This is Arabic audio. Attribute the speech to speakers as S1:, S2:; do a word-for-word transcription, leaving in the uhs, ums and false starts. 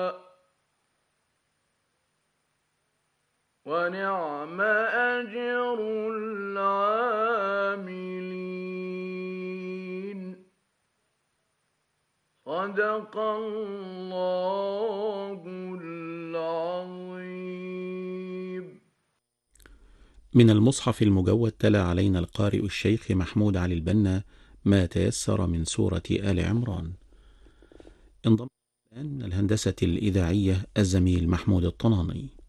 S1: ونعم أجر العاملين. صدق الله العظيم.
S2: من المصحف المجود تلا علينا القارئ الشيخ محمود علي البنا ما تيسر من سورة آل عمران. انضم الآن من الهندسة الإذاعية الزميل محمود الطناني.